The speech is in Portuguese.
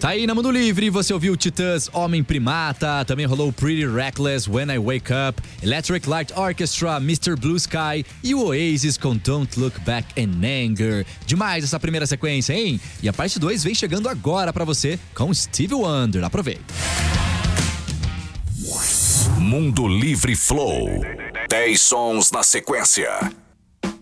Tá aí na Mundo Livre, você ouviu Titãs, Homem Primata, também rolou Pretty Reckless, When I Wake Up, Electric Light Orchestra, Mr. Blue Sky e o Oasis com Don't Look Back in Anger. Demais essa primeira sequência, hein? E a parte 2 vem chegando agora pra você com Stevie Wonder. Aproveita. Mundo Livre Flow. 10 sons na sequência.